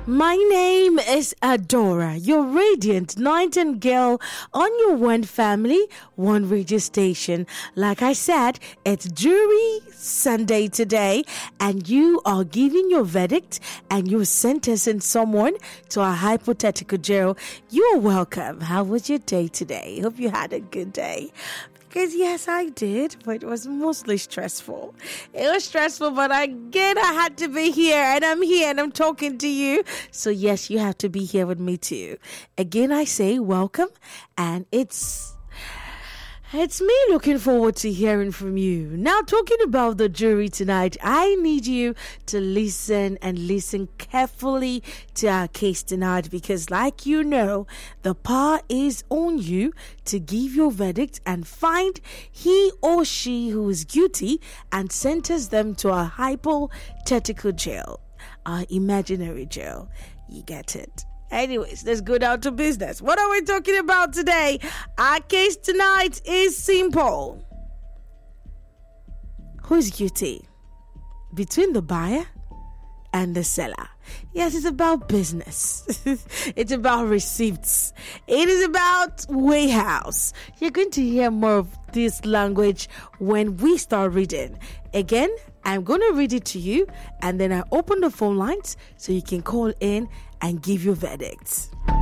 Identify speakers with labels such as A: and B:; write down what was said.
A: My name is Adora, your radiant nightingale on your one family, one radio station. Like I said, it's Jury Sunday today, and you are giving your verdict and you're sentencing someone to a hypothetical jail. You're welcome. How was your day today? Hope you had a good day. Because yes, I did, but it was mostly stressful. It was stressful, but again, I had to be here, and I'm here, and I'm talking to you. So yes, you have to be here with me too. Again, I say welcome, and it's me looking forward to hearing from you. Now, talking about the jury tonight, I need you to listen and listen carefully to our case tonight because, like you know, the power is on you to give your verdict and find he or she who is guilty and sentence them to a hypothetical jail, our imaginary jail. You get it? Anyways, let's go down to business. What are we talking about today? Our case tonight is simple. Who is guilty? Between the buyer and the seller. Yes, it's about business. It's about receipts. It is about warehouse. You're going to hear more of this language when we start reading. Again, I'm going to read it to you, and then I open the phone lines so you can call in and give your verdicts.